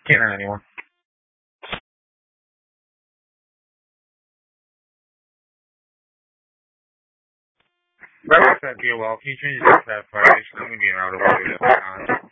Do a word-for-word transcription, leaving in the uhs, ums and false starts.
Can't hear anyone. Breakfast at Deal Well, can you change the chat for I'm gonna get out of the way.